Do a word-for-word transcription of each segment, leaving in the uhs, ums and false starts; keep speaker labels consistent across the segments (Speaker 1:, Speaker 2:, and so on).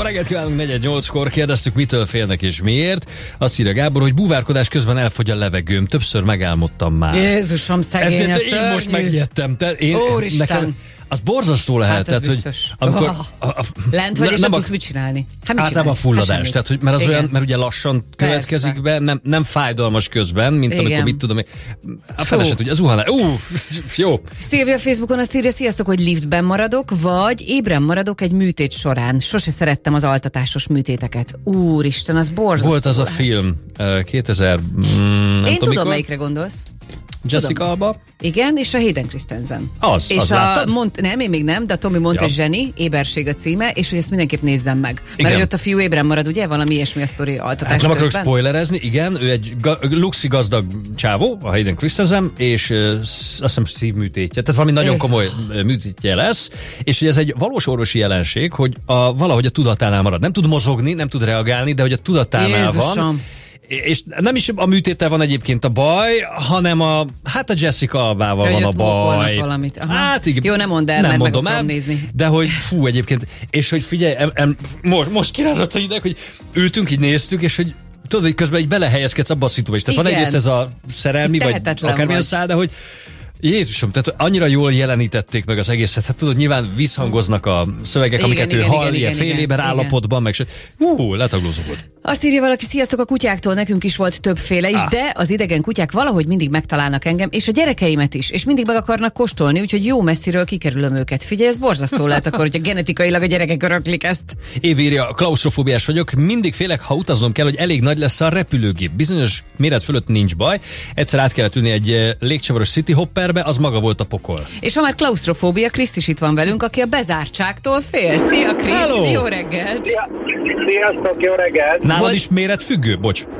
Speaker 1: reggelt kívánunk, negyven nyolckor kérdeztük, mitől félnek és miért. Azt írja Gábor, hogy búvárkodás közben elfogy a levegőm. Többször megálmodtam már.
Speaker 2: Jézusom, szegény, a szörnyű.
Speaker 1: Én most megijedtem. Te, én,
Speaker 2: Úristen.
Speaker 1: Nekem, az borzasztó lehet.
Speaker 2: Hát ez
Speaker 1: tehát,
Speaker 2: biztos.
Speaker 1: Hogy amikor,
Speaker 2: oh.
Speaker 1: a, a,
Speaker 2: Lent vagy, és nem
Speaker 1: a,
Speaker 2: tudsz mit csinálni. Hát mit
Speaker 1: általában a fulladás. Hát tehát, hogy mert az
Speaker 2: igen.
Speaker 1: olyan, mert ugye lassan következik
Speaker 2: Persze.
Speaker 1: be, nem, nem fájdalmas közben, mint igen. amikor mit tudom, a feleset ugye zuhanás. Ú, jó.
Speaker 2: Szilvia Facebookon azt írja, sziasztok, hogy liftben maradok, vagy ébren maradok egy műtét során. Sose szerettem az altatásos műtéteket. Úristen, az borzasztó.
Speaker 1: Volt az
Speaker 2: lehet.
Speaker 1: a film, kétezer... Mm,
Speaker 2: Én tudom, mikor. Melyikre gondolsz.
Speaker 1: Jessica Alba?
Speaker 2: Igen, és a Hayden Christensen.
Speaker 1: Az,
Speaker 2: és
Speaker 1: az
Speaker 2: a Mont- Nem, én még nem, de a Tommy mondta,
Speaker 1: ja.
Speaker 2: Zseni, éberség a címe, és hogy ezt mindenképp nézzem meg. Mert
Speaker 1: igen.
Speaker 2: hogy ott a fiú ébren marad, ugye? Valami ilyesmi a sztori altatás
Speaker 1: hát nem
Speaker 2: közben.
Speaker 1: akarok spoilerezni, igen, ő egy ga- luxi gazdag csávó, a Hayden Christensen, és uh, azt hiszem szívműtétje, tehát valami nagyon komoly műtétje lesz, és hogy ez egy valós orvosi jelenség, hogy a, valahogy a tudatánál marad. Nem tud mozogni, nem tud reagálni, de hogy a tudatánál
Speaker 2: Jézusom.
Speaker 1: van. És nem is a műtéttel van egyébként a baj, hanem a, hát a Jessica Albával van a baj.
Speaker 2: Valamit.
Speaker 1: Hát igen.
Speaker 2: Jó, nem mondd el,
Speaker 1: nem
Speaker 2: mert
Speaker 1: mondom
Speaker 2: meg akarom
Speaker 1: el,
Speaker 2: nézni.
Speaker 1: de hogy fú, egyébként, és hogy figyelj, em, em, most, most kirázott a ideg, hogy ültünk, így néztük, és hogy tudod, hogy közben így belehelyezkedsz abba a szituba is. Tehát van egyrészt ez a szerelmi, vagy akármilyen szál, de hogy Jézusom, tehát annyira jól jelenítették meg az egészet. Hát tudod, nyilván visszhangoznak a szövegek, igen, amiket igen, ő hall, igen, ilyen féléber állapotban, meg hú, letaglózó volt.
Speaker 2: Azt írja valaki, sziasztok, a kutyáktól nekünk is volt többféle is, ah. de az idegen kutyák valahogy mindig megtalálnak engem, és a gyerekeimet is, és mindig meg akarnak kóstolni, úgyhogy jó messziről kikerülöm őket. Figyelj, ez borzasztó lehet akkor, hogyha genetikailag a gyerekek öröklik ezt.
Speaker 1: Év írja, klaustrofóbiás vagyok, mindig félek, ha utaznom kell, hogy elég nagy lesz a repülőgép. Bizonyos méret fölött nincs baj. Egyszer át kellett ülni egy légcsavaros City Hopperbe, az maga volt a pokol.
Speaker 2: És ha már klaustrofóbia, Krisz is itt van velünk, aki a bezártságtól fél. Szia, Krisz, jó reggelt!
Speaker 3: Szia. Sziasztok, jó reggelt!
Speaker 1: Nálad volt... is méretfüggő? Bocs.
Speaker 3: Uh,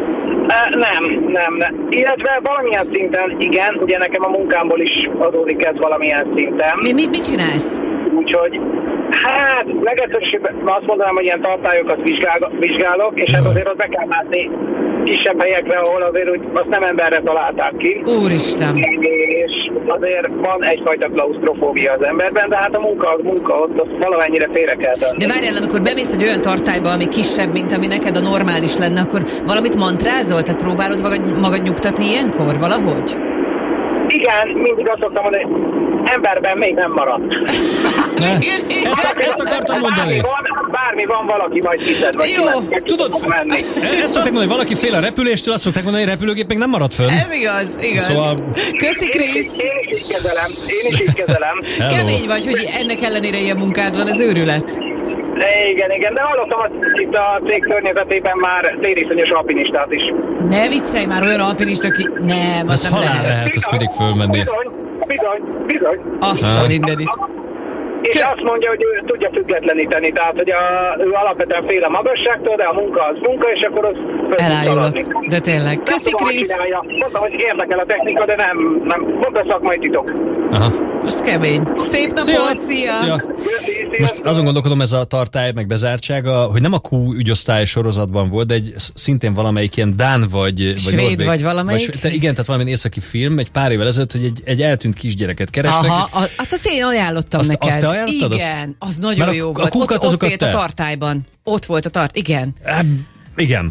Speaker 3: nem, nem, nem. Illetve valamilyen szinten, igen, ugye nekem a munkámból is adódik ez valamilyen szinten.
Speaker 2: Mi, mit, mit csinálsz?
Speaker 3: Úgyhogy, hát, legegyszerűsebben azt mondanám, hogy ilyen tartályokat vizsgál, vizsgálok, és hát azért ott be kell mászni kisebb helyekre, ahol azért úgy azt nem emberre találták ki.
Speaker 2: Úristen!
Speaker 3: És azért van egyfajta klaustrofóbia az emberben, de hát a munka az munka, ott azt valamennyire félre kell tenni.
Speaker 2: De várjál, amikor bemész egy olyan tartályba, ami kisebb, mint ami neked a normális lenne, akkor valamit mantrázol? Tehát próbálod magad, magad nyugtatni ilyenkor valahogy?
Speaker 3: Igen, mindig azt szoktam mondani, emberben még nem maradt.
Speaker 1: Ne? Ezt, ezt akartam mondani.
Speaker 3: Bármi van, bármi van, valaki majd hiszed, vagy
Speaker 2: jó,
Speaker 3: meg, meg
Speaker 1: tudod,
Speaker 3: menni.
Speaker 1: Ezt szokták mondani, hogy valaki fél a repüléstől, azt szokták mondani, hogy a repülőgép még nem maradt fönn.
Speaker 2: Ez igaz, igaz.
Speaker 1: Szóval...
Speaker 2: Köszi, Krisz.
Speaker 3: Én, én is így kezelem, én is így kezelem.
Speaker 2: Kemény vagy, hogy ennek ellenére ilyen munkád van, ez őrület.
Speaker 3: Igen, igen, de hallottam, hogy itt a cég környezetében már tériszonyos alpinistát is.
Speaker 2: Ne viccelj már, olyan alpinista, aki... Nem, az
Speaker 1: ez
Speaker 2: nem
Speaker 1: halál
Speaker 2: lehet.
Speaker 1: lehet, ezt mindig fölmenni.
Speaker 3: Bizony, bizony, bizony.
Speaker 2: Azt a mindenit.
Speaker 3: És azt mondja, hogy ő tudja függetleníteni, tehát hogy a, ő alapvetően fél a magasságtól, de a munka az munka, és akkor az
Speaker 2: elájulok. De tényleg. Köszi, Krisz!
Speaker 3: Mondtam, hogy érdekel a technika, de nem, nem mondta szakmai titok.
Speaker 1: Aha.
Speaker 2: Az kemény. Szép napot, szia!
Speaker 1: Szia. Most azon gondolkodom, ez a tartály meg bezártsága, hogy nem a Q ügyosztály sorozatban volt, de egy szintén valamelyik ilyen dán vagy... vagy
Speaker 2: Svéd
Speaker 1: norvég,
Speaker 2: vagy valamelyik?
Speaker 1: Vagy, te, igen, tehát valamilyen északi film, egy pár évvel ezelőtt, hogy egy, egy eltűnt kisgyereket keresnek.
Speaker 2: Aha, a, hát azt én ajánlottam
Speaker 1: azt,
Speaker 2: neked.
Speaker 1: Azt te ajánlottad?
Speaker 2: Igen, az nagyon
Speaker 1: Mert
Speaker 2: jó
Speaker 1: a,
Speaker 2: volt.
Speaker 1: A kukat
Speaker 2: ott, ott élt
Speaker 1: te.
Speaker 2: a tartályban. Ott volt a tart, igen.
Speaker 1: Hát, igen.